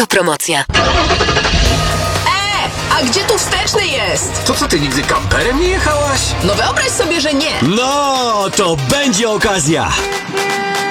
To promocja. A gdzie tu wsteczny jest? To co, ty nigdy kamperem nie jechałaś? No wyobraź sobie, że nie. No, to będzie okazja.